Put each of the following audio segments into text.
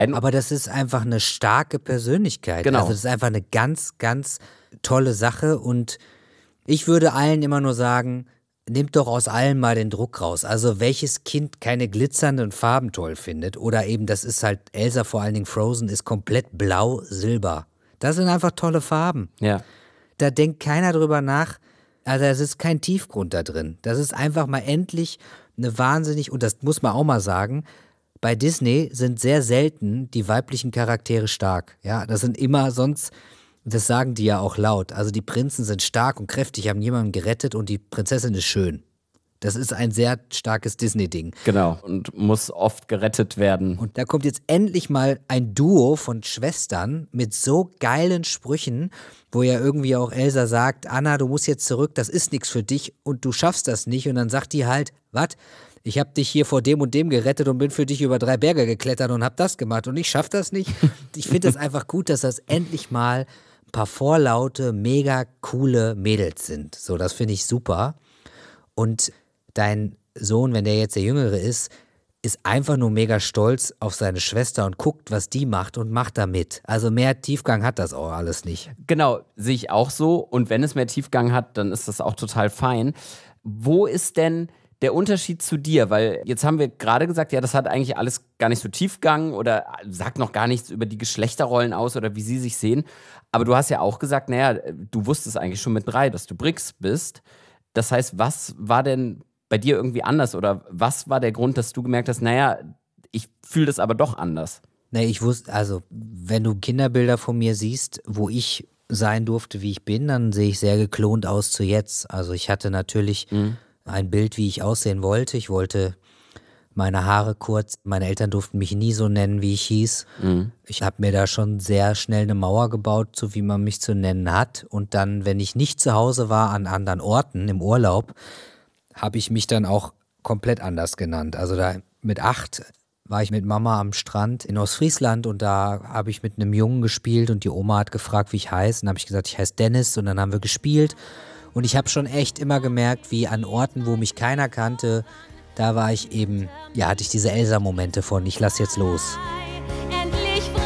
Aber das ist einfach eine starke Persönlichkeit. Genau. Also das ist einfach eine ganz, ganz tolle Sache und ich würde allen immer nur sagen, nehmt doch aus allem mal den Druck raus. Also welches Kind keine glitzernden Farben toll findet oder eben, das ist halt, Elsa vor allen Dingen Frozen ist komplett blau-silber. Das sind einfach tolle Farben. Ja. Da denkt keiner drüber nach, also es ist kein Tiefgrund da drin. Das ist einfach mal endlich eine wahnsinnig, und das muss man auch mal sagen, bei Disney sind sehr selten die weiblichen Charaktere stark. Ja, das sind immer sonst, das sagen die ja auch laut. Also die Prinzen sind stark und kräftig, haben jemanden gerettet und die Prinzessin ist schön. Das ist ein sehr starkes Disney-Ding. Genau, und muss oft gerettet werden. Und da kommt jetzt endlich mal ein Duo von Schwestern mit so geilen Sprüchen, wo ja irgendwie auch Elsa sagt, Anna, du musst jetzt zurück, das ist nichts für dich und du schaffst das nicht. Und dann sagt die halt, was? Ich habe dich hier vor dem und dem gerettet und bin für dich über 3 Berge geklettert und habe das gemacht und ich schaff das nicht. Ich finde das einfach gut, dass das endlich mal ein paar vorlaute, mega coole Mädels sind. So, das finde ich super. Und dein Sohn, wenn der jetzt der Jüngere ist einfach nur mega stolz auf seine Schwester und guckt, was die macht und macht da mit. Also mehr Tiefgang hat das auch alles nicht. Genau, sehe ich auch so. Und wenn es mehr Tiefgang hat, dann ist das auch total fein. Wo ist denn der Unterschied zu dir? Weil jetzt haben wir gerade gesagt, ja, das hat eigentlich alles gar nicht so Tiefgang oder sagt noch gar nichts über die Geschlechterrollen aus oder wie sie sich sehen. Aber du hast ja auch gesagt, naja, du wusstest eigentlich schon mit 3, dass du Brix bist. Das heißt, was war denn bei dir irgendwie anders oder was war der Grund, dass du gemerkt hast, naja, ich fühle das aber doch anders? Nee, ich wusste, also wenn du Kinderbilder von mir siehst, wo ich sein durfte, wie ich bin, dann sehe ich sehr geklont aus zu jetzt. Also ich hatte natürlich ein Bild, wie ich aussehen wollte. Ich wollte meine Haare kurz. Meine Eltern durften mich nie so nennen, wie ich hieß. Ich habe mir da schon sehr schnell eine Mauer gebaut, so wie man mich zu nennen hat. Und dann, wenn ich nicht zu Hause war an anderen Orten im Urlaub, habe ich mich dann auch komplett anders genannt. Also da mit 8 war ich mit Mama am Strand in Ostfriesland und da habe ich mit einem Jungen gespielt und die Oma hat gefragt, wie ich heiße. Und dann habe ich gesagt, ich heiße Dennis und dann haben wir gespielt. Und ich habe schon echt immer gemerkt, wie an Orten, wo mich keiner kannte, da war ich eben, ja, hatte ich diese Elsa-Momente von, ich lass jetzt los. Endlich frei.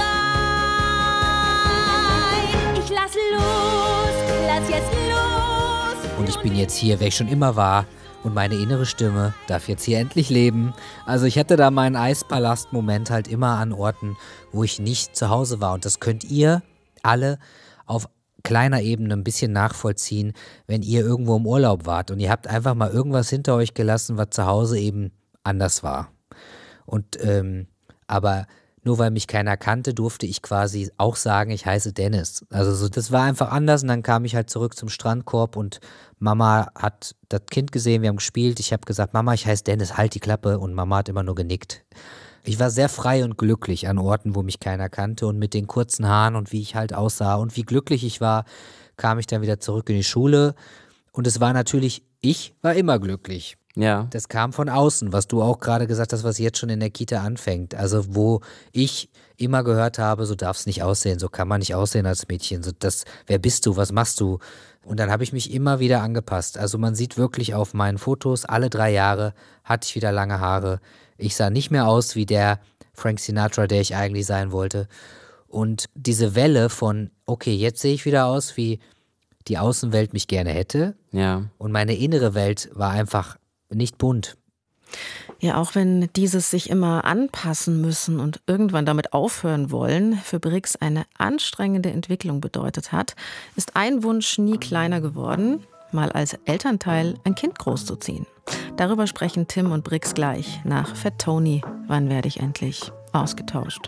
Ich lass jetzt los. Und ich bin jetzt hier, wer ich schon immer war. Und meine innere Stimme darf jetzt hier endlich leben. Also ich hatte da meinen Eispalast-Moment halt immer an Orten, wo ich nicht zu Hause war. Und das könnt ihr alle auf kleiner Ebene ein bisschen nachvollziehen, wenn ihr irgendwo im Urlaub wart. Und ihr habt einfach mal irgendwas hinter euch gelassen, was zu Hause eben anders war. Und aber nur weil mich keiner kannte, durfte ich quasi auch sagen, ich heiße Dennis. Also so, das war einfach anders und dann kam ich halt zurück zum Strandkorb und Mama hat das Kind gesehen, wir haben gespielt. Ich habe gesagt, Mama, ich heiße Dennis, halt die Klappe und Mama hat immer nur genickt. Ich war sehr frei und glücklich an Orten, wo mich keiner kannte und mit den kurzen Haaren und wie ich halt aussah und wie glücklich ich war, kam ich dann wieder zurück in die Schule und es war natürlich, ich war immer glücklich. Ja. Das kam von außen, was du auch gerade gesagt hast, was jetzt schon in der Kita anfängt. Also wo ich immer gehört habe, so darf es nicht aussehen, so kann man nicht aussehen als Mädchen. So das, wer bist du, was machst du? Und dann habe ich mich immer wieder angepasst. Also man sieht wirklich auf meinen Fotos, alle 3 Jahre hatte ich wieder lange Haare. Ich sah nicht mehr aus wie der Frank Sinatra, der ich eigentlich sein wollte. Und diese Welle von, okay, jetzt sehe ich wieder aus, wie die Außenwelt mich gerne hätte. Ja. Und meine innere Welt war einfach nicht bunt. Ja, auch wenn dieses sich immer anpassen müssen und irgendwann damit aufhören wollen, für Brix eine anstrengende Entwicklung bedeutet hat, ist ein Wunsch nie kleiner geworden, mal als Elternteil ein Kind großzuziehen. Darüber sprechen Tim und Brix gleich nach Fat Tony. Wann werde ich endlich ausgetauscht?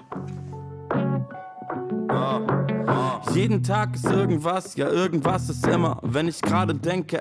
Jeden Tag ist irgendwas, ja irgendwas ist immer. Wenn ich gerade denke,